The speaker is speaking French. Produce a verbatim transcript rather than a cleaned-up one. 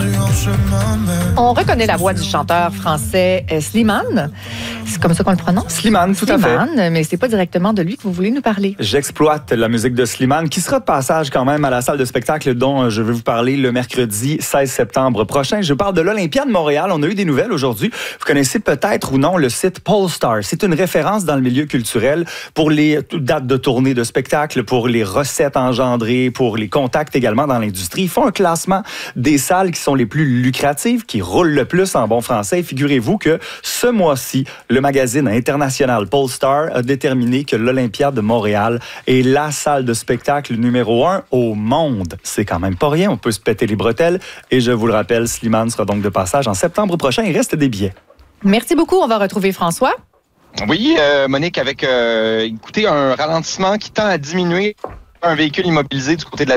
On reconnaît la voix du chanteur français euh, Slimane. C'est comme ça qu'on le prononce? Slimane, tout Slimane, à fait. mais c'est pas directement de lui que vous voulez nous parler. J'exploite la musique de Slimane, qui sera de passage quand même à la salle de spectacle dont je vais vous parler le mercredi seize septembre prochain. Je parle de l'Olympia de Montréal. On a eu des nouvelles aujourd'hui. Vous connaissez peut-être ou non le site Pollstar. C'est une référence dans le milieu culturel pour les dates de tournée de spectacles, pour les recettes engendrées, pour les contacts également dans l'industrie. Ils font un classement des salles qui sont les plus lucratives, qui roulent le plus en bon français. Et figurez-vous que ce mois-ci, le magazine international Pollstar a déterminé que l'Olympia de Montréal est la salle de spectacle numéro un au monde. C'est quand même pas rien, on peut se péter les bretelles. Et je vous le rappelle, Slimane sera donc de passage en septembre prochain. Il reste des billets. Merci beaucoup. On va retrouver François. Oui, euh, Monique, avec euh, écoutez, un ralentissement qui tend à diminuer un véhicule immobilisé du côté de la